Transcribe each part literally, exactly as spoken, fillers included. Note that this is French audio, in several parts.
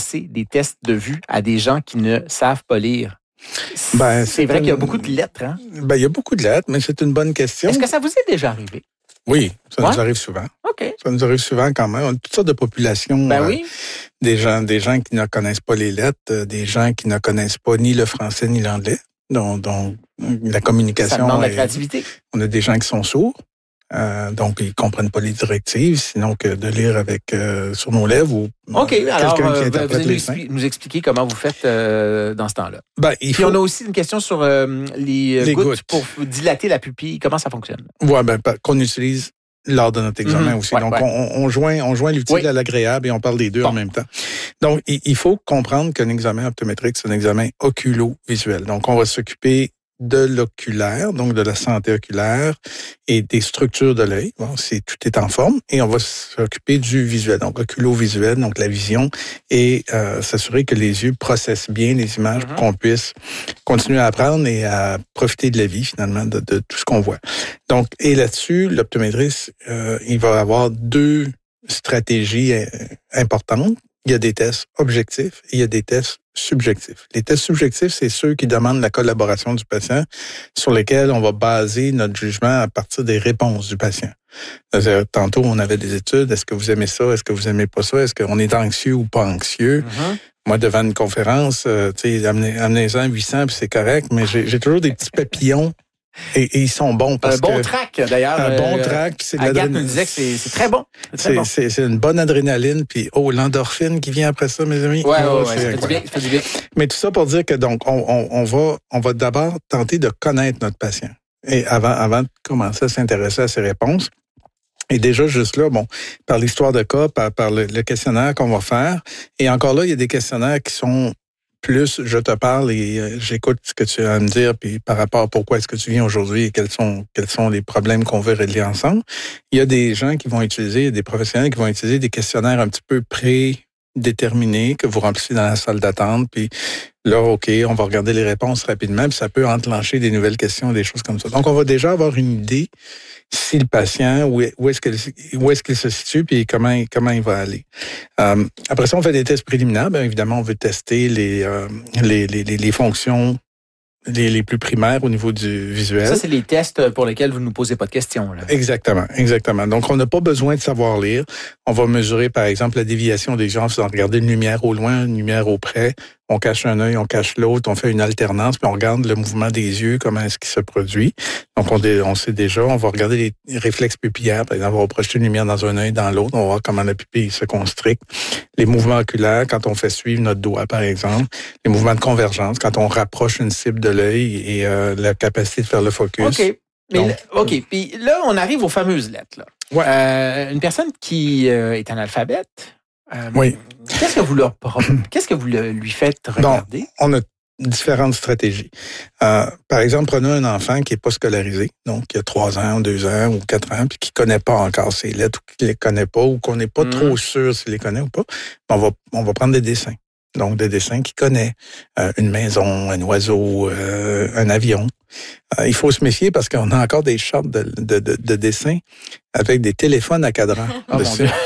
passer des tests de vue à des gens qui ne savent pas lire? Ben, c'est, c'est vrai une... qu'il y a beaucoup de lettres, hein? Ben, il y a beaucoup de lettres, mais c'est une bonne question. Est-ce que ça vous est déjà arrivé? Oui, ça ouais? nous arrive souvent. OK. Ça nous arrive souvent quand même. On a toutes sortes de populations. Ben oui. Euh, des gens, des gens qui ne connaissent pas les lettres, euh, des gens qui ne connaissent pas ni le français ni l'anglais. Donc, donc la communication. Ça demande est, la créativité. On a des gens qui sont sourds. Euh, donc, ils comprennent pas les directives, sinon que de lire avec euh, sur nos lèvres ou OK, quelqu'un alors, qui euh, interprète vous allez les nous, signes. nous expliquer comment vous faites euh, dans ce temps-là. Ben, il Puis faut... on a aussi une question sur euh, les, les gouttes, gouttes pour dilater la pupille. Comment ça fonctionne? Ouais, ben, qu'on utilise lors de notre examen mmh, aussi. Ouais, donc, ouais. On, on joint, on joint l'utile oui. à l'agréable et on parle des deux bon. en même temps. Donc, il, il faut comprendre qu'un examen optométrique, c'est un examen oculo-visuel. Donc, on va s'occuper de l'oculaire, donc de la santé oculaire et des structures de l'œil, bon, c'est, tout est en forme, et on va s'occuper du visuel, donc oculo-visuel, donc la vision, et euh, s'assurer que les yeux processent bien les images mm-hmm. pour qu'on puisse continuer à apprendre et à profiter de la vie, finalement, de, de tout ce qu'on voit. Donc, et là-dessus, l'optométriste, euh, il va avoir deux stratégies euh, importantes. Il y a des tests objectifs et il y a des tests subjectifs. Les tests subjectifs, c'est ceux qui demandent la collaboration du patient, sur lesquels on va baser notre jugement à partir des réponses du patient. C'est-à-dire, tantôt, on avait des études. Est-ce que vous aimez ça? Est-ce que vous aimez pas ça? Est-ce qu'on est anxieux ou pas anxieux? Mm-hmm. Moi, devant une conférence, euh, tu sais, amenez, amenez-en huit cents, puis c'est correct, mais j'ai, j'ai toujours des petits papillons. Et, et ils sont bons parce un bon que... track, d'ailleurs. Un bon euh, track. C'est de Agathe nous disait que c'est, c'est très bon. C'est, très c'est, bon. C'est, c'est une bonne adrénaline. Puis, oh, l'endorphine qui vient après ça, mes amis. Ouais, oh, ouais, ouais, ça fait du bien, ça fait du bien. Mais tout ça pour dire que, donc, on, on, on, va, on va d'abord tenter de connaître notre patient. Et avant, avant de commencer à s'intéresser à ses réponses. Et déjà, juste là, bon, par l'histoire de cas, par, par le, le questionnaire qu'on va faire. Et encore là, il y a des questionnaires qui sont plus je te parle et euh, j'écoute ce que tu as à me dire, puis par rapport à pourquoi est-ce que tu viens aujourd'hui et quels sont quels sont les problèmes qu'on veut régler ensemble. Il y a des gens qui vont utiliser, des professionnels qui vont utiliser des questionnaires un petit peu prédéterminés que vous remplissez dans la salle d'attente, puis là, OK, on va regarder les réponses rapidement, puis ça peut enclencher des nouvelles questions, des choses comme ça. Donc, on va déjà avoir une idée si le patient, où, est, où, est-ce que, où est-ce qu'il se situe, puis comment, comment il va aller. Euh, après ça, on fait des tests préliminaires. Bien évidemment, on veut tester les, euh, les, les, les fonctions les, les plus primaires au niveau du visuel. Ça, c'est les tests pour lesquels vous ne nous posez pas de questions. Là. Exactement, exactement. Donc, on n'a pas besoin de savoir lire. On va mesurer, par exemple, la déviation des gens en faisant regarder une lumière au loin, une lumière au près. On cache un œil, on cache l'autre, on fait une alternance, puis on regarde le mouvement des yeux, comment est-ce qu'il se produit. Donc, on, on sait déjà, on va regarder les réflexes pupillaires. Par exemple, on va projeter une lumière dans un œil, dans l'autre. On va voir comment la pupille se constricte. Les mouvements oculaires, quand on fait suivre notre doigt, par exemple. Les mouvements de convergence, quand on rapproche une cible de l'œil et euh, la capacité de faire le focus. OK. Mais Donc, là, OK. Puis là, on arrive aux fameuses lettres. Là. Ouais. Euh, une personne qui euh, est analphabète, Euh, oui. Qu'est-ce que vous leur qu'est-ce que vous le, lui faites regarder? Donc, on a différentes stratégies. Euh, par exemple, prenons un enfant qui est pas scolarisé, donc qui a trois ans, deux ans ou quatre ans, puis qui connaît pas encore ses lettres ou qui les connaît pas ou qu'on n'est pas mmh. trop sûr s'il les connaît ou pas. On va on va prendre des dessins. Donc, des dessins qu'il connaît. Euh, une maison, un oiseau, euh, un avion. Euh, il faut se méfier parce qu'on a encore des chartes de, de, de, de dessins avec des téléphones à cadran oh dessus. Mon Dieu.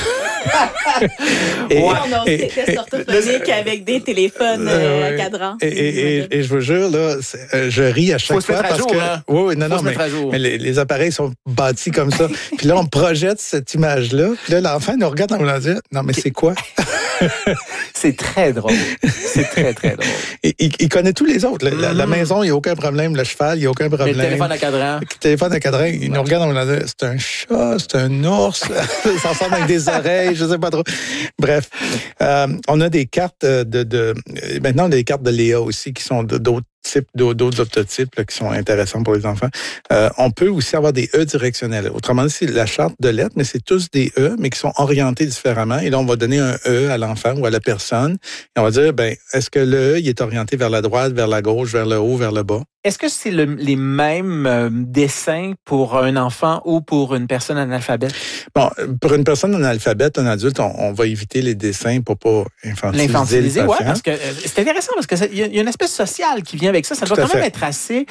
et, ouais, on a des tests orthophoniques avec des téléphones euh, à cadran. Et, et, et, et je vous jure, là, euh, je ris à chaque Faut fois se mettre à parce jour, que hein? oui, non, Faut non, mais, mais les, les appareils sont bâtis comme ça. Puis là, on projette cette image-là. Puis là, l'enfant nous regarde en voulant dire, non, mais c'est quoi? C'est très drôle. C'est très, très drôle. Et, il, il connaît tous les autres. La, mm-hmm. la maison, il n'y a aucun problème. Le cheval, il n'y a aucun problème. Le téléphone à cadran. Le téléphone à cadran, il ouais. nous regarde en voulant dire, c'est un chat, c'est un ours. Ça ressemble avec des oreilles, je ne sais pas trop. Bref, euh, on a des cartes de, de... Maintenant, on a des cartes de Léa aussi qui sont de, d'autres types, d'autres optotypes là, qui sont intéressants pour les enfants. Euh, on peut aussi avoir des E directionnels. Autrement dit, c'est la charte de lettres, mais c'est tous des E, mais qui sont orientés différemment. Et là, on va donner un E à l'enfant ou à la personne. Et on va dire, ben, est-ce que le E, il est orienté vers la droite, vers la gauche, vers le haut, vers le bas? est-ce que c'est le, les mêmes euh, dessins pour un enfant ou pour une personne analphabète? Bon, pour une personne analphabète, un adulte, on, on va éviter les dessins pour pas infantiliser L'infantiliser, le patient. Oui, parce que euh, c'est intéressant parce qu'il y, y a une espèce sociale qui vient avec ça. Ça Tout doit quand même être assez,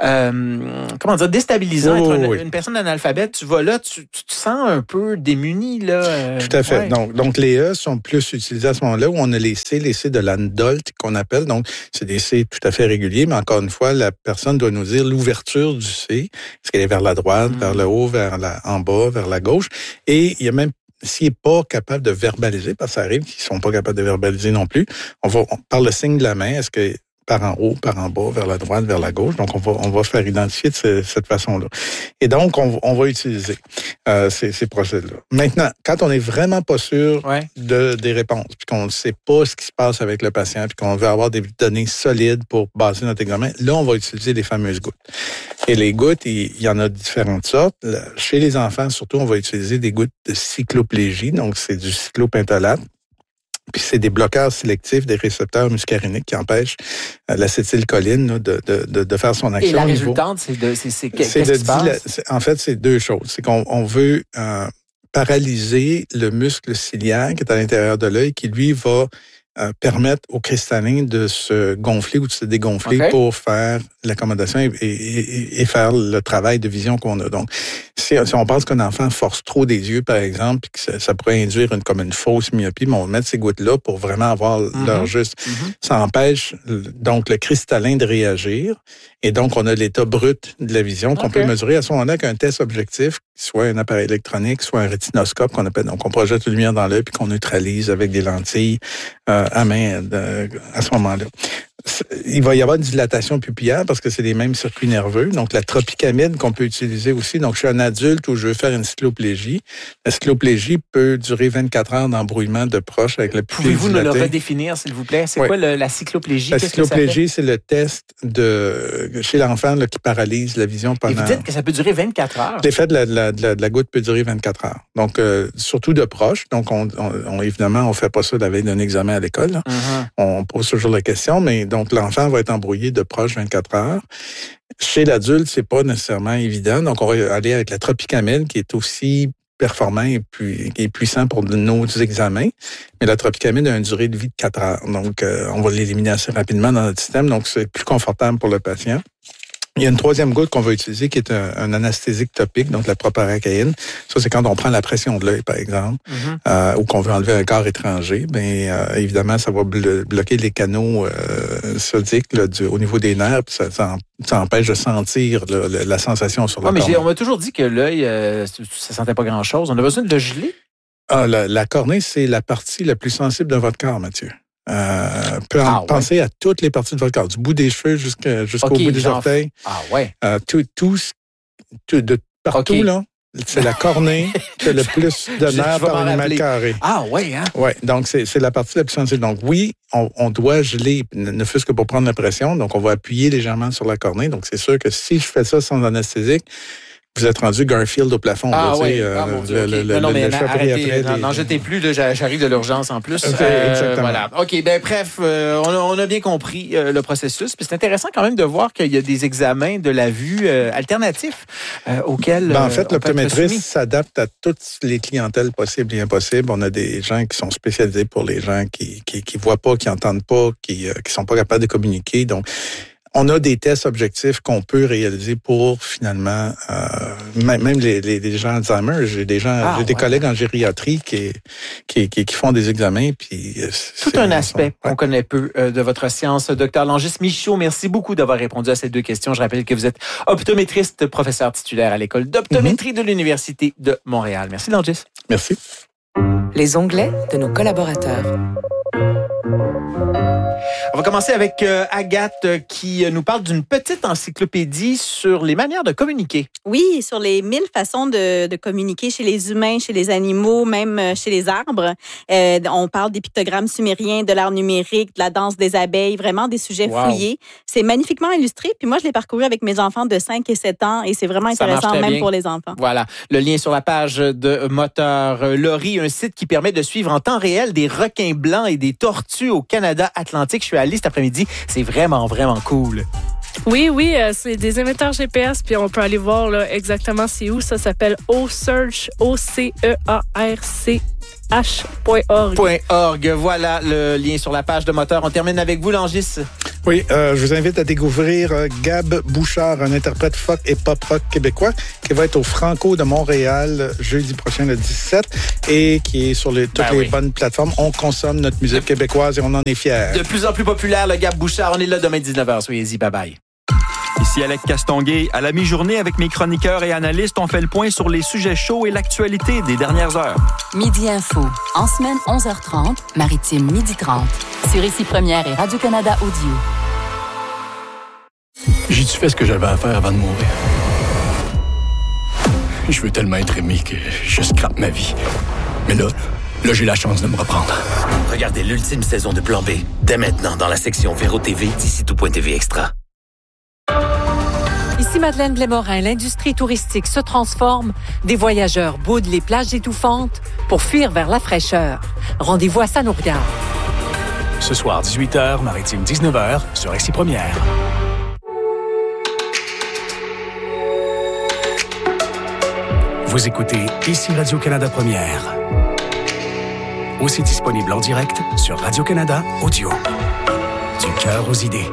euh, comment dire, déstabilisant. Oh, être une, oui. une personne analphabète, tu vas là, tu, tu te sens un peu démuni, là. Euh, Tout à fait. Ouais. Donc, donc, les E sont plus utilisés à ce moment-là où on a les C, les C de l'adult qu'on appelle. Donc, c'est des C tout à fait réguliers, mais encore une fois, la personne doit nous dire l'ouverture du C. Est-ce qu'elle est vers la droite, mmh. vers le haut, vers la, en bas, vers la gauche? Et il y a même, s'il n'est pas capable de verbaliser, parce que ça arrive qu'ils ne sont pas capables de verbaliser non plus, on va, on, par le signe de la main, est-ce que par en haut, par en bas, vers la droite, vers la gauche. Donc, on va, on va faire identifier de ce, cette façon-là. Et donc, on, on va utiliser euh, ces, ces procédés-là. Maintenant, quand on n'est vraiment pas sûr ouais. de, des réponses, puis qu'on ne sait pas ce qui se passe avec le patient, puis qu'on veut avoir des données solides pour baser notre examen, là, on va utiliser les fameuses gouttes. Et les gouttes, il, il y en a différentes sortes. Chez les enfants, surtout, on va utiliser des gouttes de cycloplégie, donc c'est du cyclopentolate. Puis c'est des bloqueurs sélectifs des récepteurs muscariniques qui empêchent euh, l'acétylcholine là, de, de, de, de faire son action. Et la résultante, c'est de c'est, c'est, qu'est-ce qui se passe? C'est, en fait, c'est deux choses. C'est qu'on on veut euh, paralyser le muscle ciliaire qui est à l'intérieur de l'œil, qui lui va euh, permettre au cristallin de se gonfler ou de se dégonfler okay. pour faire l'accommodation et, et, et faire le travail de vision qu'on a. Donc, si, si on pense qu'un enfant force trop des yeux, par exemple, puis que ça, ça pourrait induire une, comme une fausse myopie, mais on va mettre ces gouttes-là pour vraiment avoir mm-hmm. l'heure juste. Mm-hmm. Ça empêche donc le cristallin de réagir et donc on a l'état brut de la vision qu'on okay. peut mesurer à ce moment-là avec un test objectif, soit un appareil électronique, soit un rétinoscope qu'on appelle. Donc, on projette une lumière dans l'œil puis qu'on neutralise avec des lentilles euh, à main de, à ce moment-là. Il va y avoir une dilatation pupillaire parce que c'est les mêmes circuits nerveux. Donc, la tropicamide qu'on peut utiliser aussi. Donc, je suis un adulte où je veux faire une cycloplégie. La cycloplégie peut durer vingt-quatre heures d'embrouillement de proche avec la pupille Pouvez-vous dilatée. nous le redéfinir, s'il vous plaît? C'est oui. quoi le, la cycloplégie? La cycloplégie, c'est le test de chez l'enfant là, qui paralyse la vision pendant... Et vous dites que ça peut durer vingt-quatre heures? L'effet de la, de la, de la, de la goutte peut durer vingt-quatre heures. Donc, euh, surtout de proche. Donc, on, on, on, évidemment, on fait pas ça la veille d'un examen à l'école. Là. Mm-hmm. On pose toujours la question, mais donc, l'enfant va être embrouillé de proche vingt-quatre heures. Chez l'adulte, c'est pas nécessairement évident. Donc, on va aller avec la tropicamide, qui est aussi performant et, puis, et puissant pour nos examens. Mais la tropicamide a une durée de vie de quatre heures. Donc, euh, on va l'éliminer assez rapidement dans notre système. Donc, c'est plus confortable pour le patient. Il y a une troisième goutte qu'on va utiliser qui est un, un anesthésique topique, donc la proparacaïne. Ça, c'est quand on prend la pression de l'œil, par exemple, mm-hmm. euh, ou qu'on veut enlever un corps étranger. Bien, euh, évidemment, ça va blo- bloquer les canaux euh, sodiques là, du, au niveau des nerfs, puis ça, ça, ça empêche de sentir là, la, la sensation sur le ah, mais corps. j'ai, on m'a toujours dit que l'œil, euh, ça sentait pas grand-chose. On a besoin de le geler? Ah, la, la cornée, c'est la partie la plus sensible de votre corps, Mathieu. Euh, peut ah, en penser ouais. à toutes les parties de votre corps, du bout des cheveux jusqu'à, jusqu'au okay, bout des genre... orteils. Ah ouais. Euh, tout, tout, tout, de partout, okay. là, c'est la cornée qui a le plus de nerfs par un mètre carré. Ah ouais, hein? Oui, donc c'est, c'est la partie la plus sensible. Donc oui, on, on doit geler, ne fût-ce que pour prendre la pression. Donc on va appuyer légèrement sur la cornée. Donc c'est sûr que si je fais ça sans anesthésique, vous êtes rendu Garfield au plafond. Ah là, oui, euh, ah, mon Dieu, le, okay. le, non, non, mais le arrêtez, après, non, les... n'en jetez plus, là, j'arrive de l'urgence en plus. Okay, euh, exactement. Voilà. OK, ben bref, euh, on, a, on a bien compris euh, le processus. Puis c'est intéressant quand même de voir qu'il y a des examens de la vue euh, alternatifs euh, auxquels ben, En fait, euh, l'optométriste s'adapte à toutes les clientèles possibles et impossibles. On a des gens qui sont spécialisés pour les gens qui qui, qui voient pas, qui entendent pas, qui euh, qui sont pas capables de communiquer. Donc, on a des tests objectifs qu'on peut réaliser pour finalement, euh, même, même les, les, les gens Alzheimer, j'ai des gens, ah, j'ai des ouais. collègues en gériatrie qui, qui, qui, qui font des examens. Puis tout un aspect ouais. qu'on connaît peu euh, de votre science. Docteur Langis Michaud, merci beaucoup d'avoir répondu à ces deux questions. Je rappelle que vous êtes optométriste, professeur titulaire à l'École d'optométrie mm-hmm. de l'Université de Montréal. Merci Langis. Merci. Les onglets de nos collaborateurs. On va commencer avec euh, Agathe euh, qui nous parle d'une petite encyclopédie sur les manières de communiquer. Oui, sur les mille façons de, de communiquer chez les humains, chez les animaux, même chez les arbres. Euh, on parle des pictogrammes sumériens, de l'art numérique, de la danse des abeilles, vraiment des sujets wow. fouillés. C'est magnifiquement illustré. Puis moi, je l'ai parcouru avec mes enfants de cinq et sept ans et c'est vraiment intéressant même bien. Pour les enfants. Voilà. Le lien sur la page de Moteur Lori, un site qui permet de suivre en temps réel des requins blancs et des tortues au Canada atlantique. Je suis allé cet après-midi. C'est vraiment, vraiment cool. Oui, oui, euh, c'est des émetteurs G P S, puis on peut aller voir là, exactement c'est où. Ça s'appelle O-Search, O C E A R C H point org. .org, voilà le lien sur la page de Moteur. On termine avec vous, Langis. Oui, euh, je vous invite à découvrir euh, Gab Bouchard, un interprète folk et pop-rock québécois qui va être au Franco de Montréal jeudi prochain, le dix-sept, et qui est sur les, toutes ben les oui. bonnes plateformes. On consomme notre musique québécoise et on en est fiers. De plus en plus populaire, le Gab Bouchard. On est là demain dix-neuf heures. Soyez-y, bye-bye. Ici Alec Castonguay. À la mi-journée, avec mes chroniqueurs et analystes, on fait le point sur les sujets chauds et l'actualité des dernières heures. Midi Info. En semaine, onze heures trente, Maritime, midi trente. Sur Ici Première et Radio-Canada Audio. J'ai-tu fait ce que j'avais à faire avant de mourir? Je veux tellement être aimé que je scrape ma vie. Mais là, là, j'ai la chance de me reprendre. Regardez l'ultime saison de Plan B, dès maintenant dans la section Véro T V d'ici tout point T V Extra. Ici Madeleine Blais-Morin, l'industrie touristique se transforme. Des voyageurs boudent les plages étouffantes pour fuir vers la fraîcheur. Rendez-vous à Ça nous regarde. Ce soir, dix-huit heures, Maritime, dix-neuf heures, sur Ici Première. Vous écoutez Ici Radio-Canada Première. Aussi disponible en direct sur Radio-Canada Audio. Du cœur aux idées.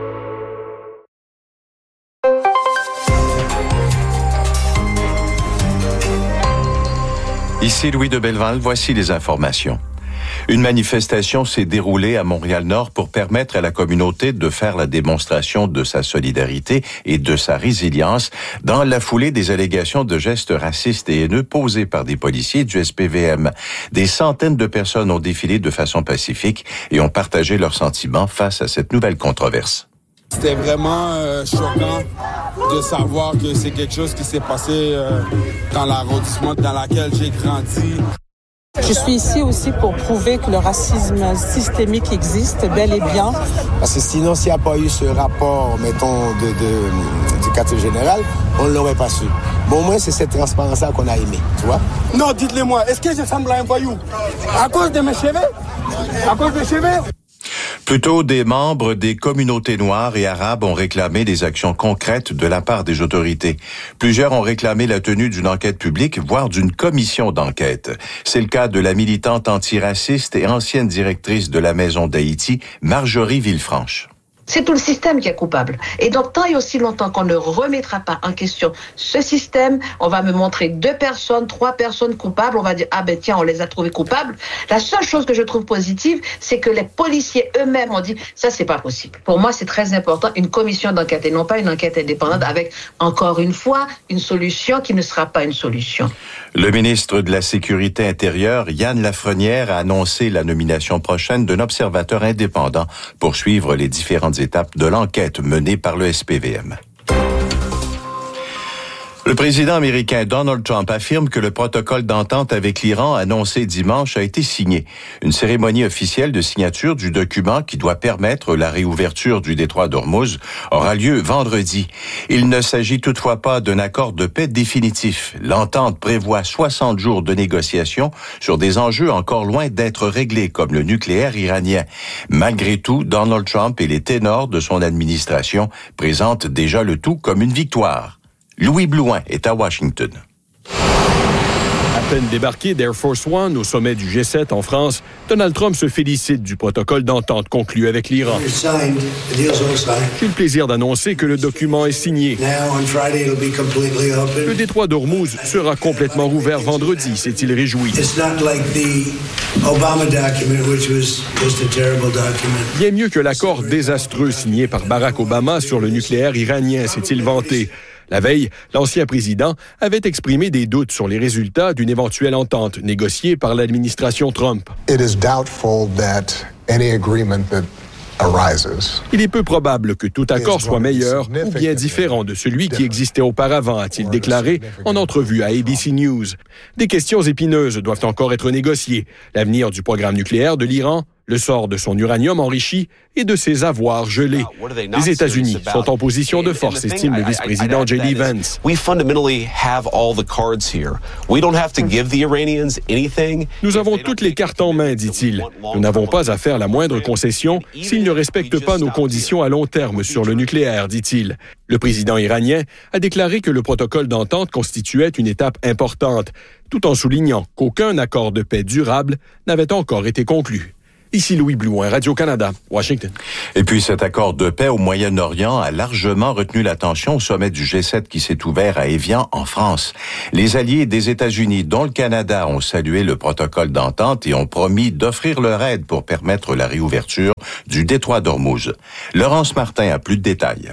Ici Louis de Belleval, voici les informations. Une manifestation s'est déroulée à Montréal-Nord pour permettre à la communauté de faire la démonstration de sa solidarité et de sa résilience dans la foulée des allégations de gestes racistes et haineux posés par des policiers du S P V M. Des centaines de personnes ont défilé de façon pacifique et ont partagé leurs sentiments face à cette nouvelle controverse. C'était vraiment euh, choquant de savoir que c'est quelque chose qui s'est passé euh, dans l'arrondissement dans lequel j'ai grandi. Je suis ici aussi pour prouver que le racisme systémique existe bel et bien. Parce que sinon, s'il n'y a pas eu ce rapport, mettons, de, de, du quartier général, on ne l'aurait pas su. Bon, au moins, c'est cette transparence-là qu'on a aimée, tu vois. Non, dites-le-moi, est-ce que je semble à un voyou? À cause de mes cheveux? À cause des cheveux? Plutôt, des membres des communautés noires et arabes ont réclamé des actions concrètes de la part des autorités. Plusieurs ont réclamé la tenue d'une enquête publique, voire d'une commission d'enquête. C'est le cas de la militante antiraciste et ancienne directrice de la Maison d'Haïti, Marjorie Villefranche. C'est tout le système qui est coupable. Et donc, tant et aussi longtemps qu'on ne remettra pas en question ce système, on va me montrer deux personnes, trois personnes coupables, on va dire, ah ben tiens, on les a trouvées coupables. La seule chose que je trouve positive, c'est que les policiers eux-mêmes ont dit, ça c'est pas possible. Pour moi, c'est très important, une commission d'enquête et non pas une enquête indépendante avec, encore une fois, une solution qui ne sera pas une solution. Le ministre de la Sécurité intérieure, Yann Lafrenière, a annoncé la nomination prochaine d'un observateur indépendant pour suivre les différentes étapes de l'enquête menée par le S P V M. Le président américain Donald Trump affirme que le protocole d'entente avec l'Iran annoncé dimanche a été signé. Une cérémonie officielle de signature du document qui doit permettre la réouverture du détroit d'Ormuz aura lieu vendredi. Il ne s'agit toutefois pas d'un accord de paix définitif. L'entente prévoit soixante jours de négociations sur des enjeux encore loin d'être réglés, comme le nucléaire iranien. Malgré tout, Donald Trump et les ténors de son administration présentent déjà le tout comme une victoire. Louis Blouin est à Washington. À peine débarqué d'Air Force One au sommet du G sept en France, Donald Trump se félicite du protocole d'entente conclu avec l'Iran. J'ai le plaisir d'annoncer que le document est signé. Le détroit d'Ormuz sera complètement rouvert vendredi, s'est-il réjoui. Bien mieux que l'accord désastreux signé par Barack Obama sur le nucléaire iranien, s'est-il vanté. La veille, l'ancien président avait exprimé des doutes sur les résultats d'une éventuelle entente négociée par l'administration Trump. It is doubtful that any agreement that arises. Il est peu probable que tout accord soit meilleur ou bien différent de celui qui existait auparavant, a-t-il déclaré en entrevue à A B C News. Des questions épineuses doivent encore être négociées. L'avenir du programme nucléaire de l'Iran, le sort de son uranium enrichi et de ses avoirs gelés. Les États-Unis sont en position de force, estime le vice-président J D Vance. Nous avons toutes les cartes en main, dit-il. Nous n'avons pas à faire la moindre concession s'ils ne respectent pas nos conditions à long terme sur le nucléaire, dit-il. Le président iranien a déclaré que le protocole d'entente constituait une étape importante, tout en soulignant qu'aucun accord de paix durable n'avait encore été conclu. Ici Louis Blouin, Radio-Canada, Washington. Et puis cet accord de paix au Moyen-Orient a largement retenu l'attention au sommet du G sept qui s'est ouvert à Évian, en France. Les alliés des États-Unis, dont le Canada, ont salué le protocole d'entente et ont promis d'offrir leur aide pour permettre la réouverture du détroit d'Ormuz. Laurence Martin a plus de détails.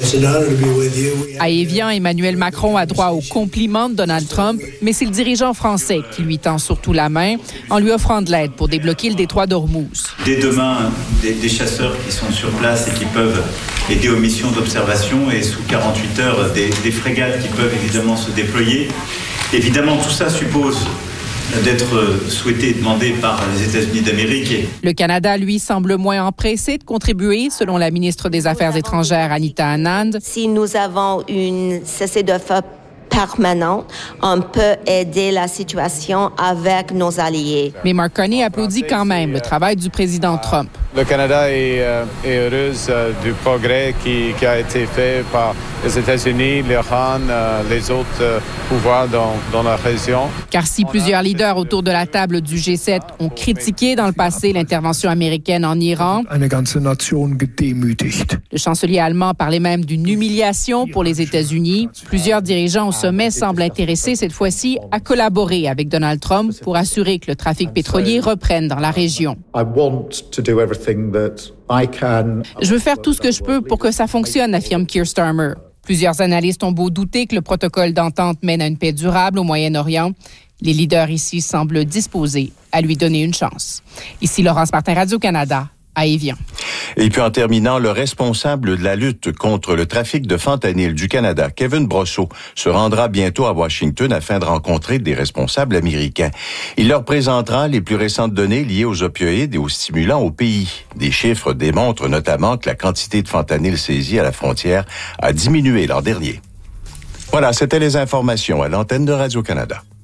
À Évian, Emmanuel Macron a droit aux compliments de Donald Trump, mais c'est le dirigeant français qui lui tend surtout la main en lui offrant de l'aide pour débloquer le détroit d'Ormuz. Dès demain, des, des chasseurs qui sont sur place et qui peuvent aider aux missions d'observation et sous quarante-huit heures, des, des frégates qui peuvent évidemment se déployer. Évidemment, tout ça suppose d'être souhaité et demandé par les États-Unis d'Amérique. Le Canada, lui, semble moins empressé de contribuer, selon la ministre des Affaires étrangères, Anita Anand. Si nous avons une cessez-le-feu permanente, on peut aider la situation avec nos alliés. Mais Mark Carney applaudit quand même le travail du président Trump. Le Canada est, euh, est heureux euh, du progrès qui, qui a été fait par les États-Unis, l'Iran, euh, les autres euh, pouvoirs dans, dans la région. Car si plusieurs leaders autour de la table du G sept ont critiqué dans le passé l'intervention américaine en Iran, le chancelier allemand parlait même d'une humiliation pour les États-Unis. Plusieurs dirigeants au sommet semblent intéressés cette fois-ci à collaborer avec Donald Trump pour assurer que le trafic pétrolier reprenne dans la région. Je veux faire tout ce que je peux pour que ça fonctionne, affirme Keir Starmer. Plusieurs analystes ont beau douter que le protocole d'entente mène à une paix durable au Moyen-Orient. Les leaders ici semblent disposés à lui donner une chance. Ici Laurence Martin, Radio-Canada, à Évian. Et puis en terminant, le responsable de la lutte contre le trafic de fentanyl du Canada, Kevin Brosseau, se rendra bientôt à Washington afin de rencontrer des responsables américains. Il leur présentera les plus récentes données liées aux opioïdes et aux stimulants au pays. Des chiffres démontrent notamment que la quantité de fentanyl saisie à la frontière a diminué l'an dernier. Voilà, c'était les informations à l'antenne de Radio-Canada.